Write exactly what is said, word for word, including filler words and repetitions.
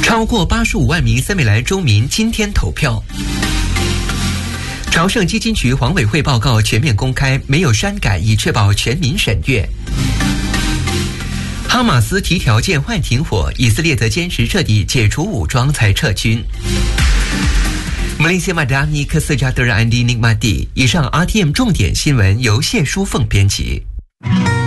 超过八十五万名森美兰州民今天投票。朝圣基金局黄委会报告全面公开，没有删改，以确保全民审阅。哈马斯提条件换停火，以色列则坚持彻底解除武装才撤军。Malaysia Madani Kesejahteraan di Nikmati。以上 R T M 重点新闻由谢淑凤编辑。